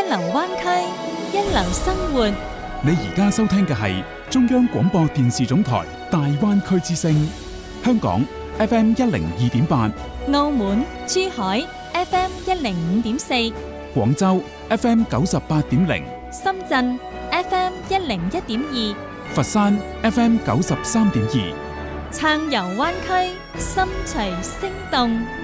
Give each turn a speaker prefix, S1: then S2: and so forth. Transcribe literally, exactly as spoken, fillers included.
S1: 流灣區，一流生活。
S2: 你而家收聽嘅係中央廣播電視總台大灣區之聲，香港 F M 一零二點八，
S1: 澳門、珠海 F M 一零五點四，
S2: 廣州 F M 九十八點零，
S1: 深圳 F M 一零一點二，
S2: 佛山 F M 九十三點二。
S1: 撐遊灣區，心隨聲動。